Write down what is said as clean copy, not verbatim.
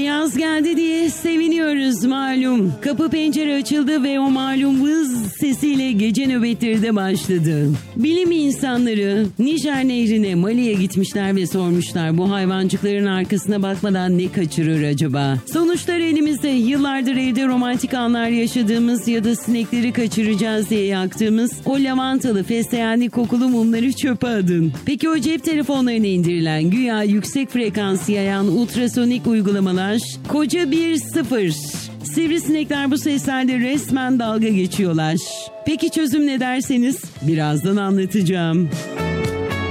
Yaz geldi diye seviniyoruz malum. Kapı pencere açıldı ve o malum vız sesiyle gece nöbetleri de başladı. Bilim insanları Nijer Nehri'ne, Mali'ye gitmişler ve sormuşlar bu hayvancıkların arkasına bakmadan ne kaçırır acaba? Sonuçlar elimizde. Yıllardır evde romantik anlar yaşadığımız ya da sinekleri kaçıracağız diye yaktığımız o lavantalı, fesleğenli kokulu mumları çöpe atın. Peki o cep telefonlarına indirilen güya yüksek frekansı yayan ultrasonik uygulamalar koca bir sıfır. Sivrisinekler bu seslerle resmen dalga geçiyorlar. Peki çözüm ne derseniz birazdan anlatacağım.